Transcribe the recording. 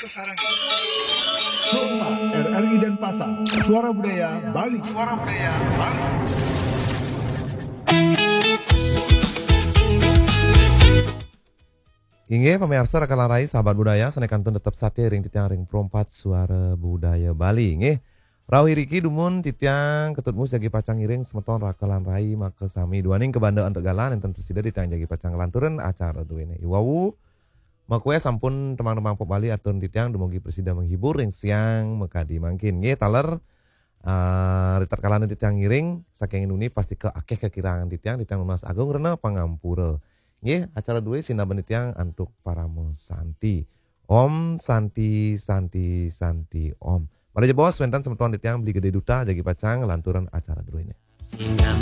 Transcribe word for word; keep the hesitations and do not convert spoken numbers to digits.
sarang. R R I Denpasar, Suara Budaya Bali. Suara Budaya Bali. Inge pemirsa rekan larai sahabat budaya senekantun tetap satia ring titiang ring perompat Suara Budaya Bali. Inge Rawi Riki dumun titiang ketutmu jagi pacang iring semeton rakalan rai maka sami duaning ke banda antegalan enten presiden titiang jagi pacang lanturen acara duwene iwawu makue sampun teman-teman pop Bali atun titiang dumugi presiden menghibur ring siang mekadi mangkin. Nge taler uh, ritat kalana titiang iring saking inuni pasti ke akeh kekirangan titiang titiang lunas agung rena pangampura. Nggih, acara duwe sinaban titiang antuk paramo Santi. Om Santi Santi Santi Om. Mari bos wentan semetuan titiang beli gede duta jagi pacang lanturan acara duwe.